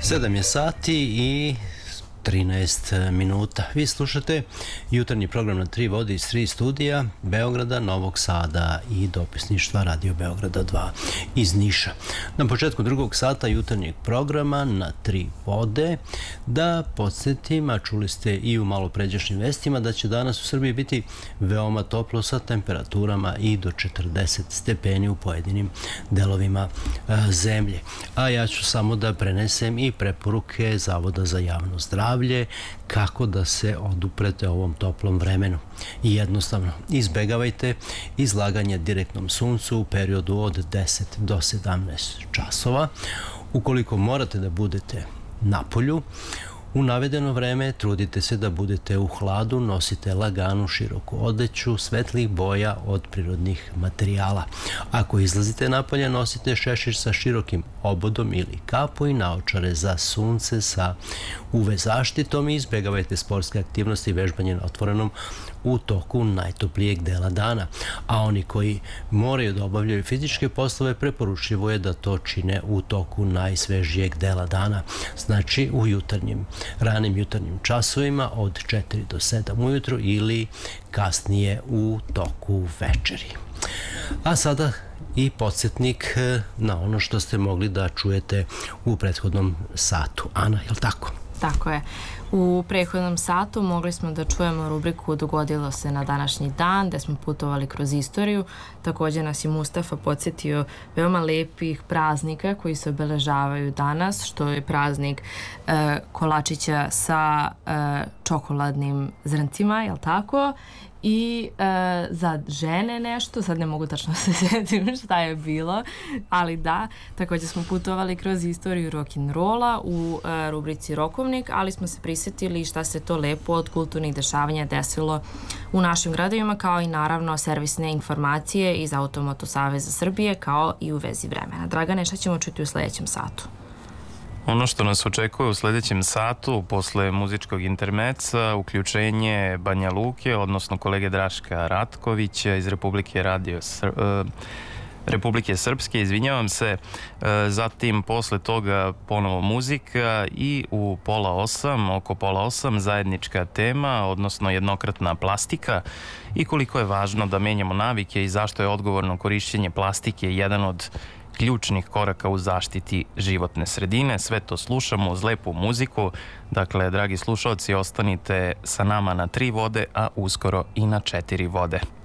7 je sati i 13 minuta. Vi slušate jutarnji program na tri vode iz tri studija Beograda, Novog Sada i dopisništva Radio Beograda 2 iz Niša. Na početku drugog sata jutarnjeg programa na tri vode da podsjetim, a čuli ste i u malo pređašnjim vestima, da će danas u Srbiji biti veoma toplo sa temperaturama i do 40 stepeni u pojedinim delovima zemlje. A ja ću samo da prenesem i preporuke Zavoda za javno zdravlje kako da se oduprete ovom toplom vremenu. I jednostavno, izbegavajte izlaganje direktnom suncu u periodu od 10 do 17 časova. Ukoliko morate da budete na polju, u navedeno vreme trudite se da budete u hladu, nosite laganu, široku odeću, svetlih boja od prirodnih materijala. Ako izlazite napolje, nosite šešir sa širokim obodom ili kapu i naočare za sunce sa UV zaštitom i izbjegavajte sportske aktivnosti i vežbanje na otvorenom u toku najtoplijeg dela dana. A oni koji moraju da obavljaju fizičke poslove, preporučljivo je da to čine u toku najsvežijeg dela dana. Znači u ranim jutarnjim časovima od 4 do 7 ujutru ili kasnije u toku večeri. A sada i podsjetnik na ono što ste mogli da čujete u prethodnom satu. Ana, je li tako? Tako je. U prethodnom satu mogli smo da čujemo rubriku Dogodilo se na današnji dan, gde smo putovali kroz istoriju. Također nas je Mustafa podsjetio veoma lepih praznika koji se obeležavaju danas, što je praznik kolačića sa čokoladnim zrncima, jel tako? I za žene nešto, sad ne mogu tačno se sjetim šta je bilo, ali da, također smo putovali kroz istoriju rock'n'rolla u rubrici Rokovnik, ali smo se prisjetili šta se to lepo od kulturnih dešavanja desilo u našim gradovima, kao i naravno servisne informacije iz Automoto Saveza Srbije, kao i u vezi vremena. Dragane, šta ćemo čuti u sljedećem satu? Ono što nas očekuje u sljedećem satu, posle muzičkog intermeca, uključenje Banja Luke, odnosno kolege Draška Ratkovića iz Republike Srpske, izvinjavam se, zatim posle toga ponovo muzika i u oko pola osam zajednička tema, odnosno jednokratna plastika i koliko je važno da menjamo navike i zašto je odgovorno korišćenje plastike jedan od ključnih koraka u zaštiti životne sredine. Sve to slušamo uz lepu muziku. Dakle, dragi slušalci, ostanite sa nama na tri vode, a uskoro i na četiri vode.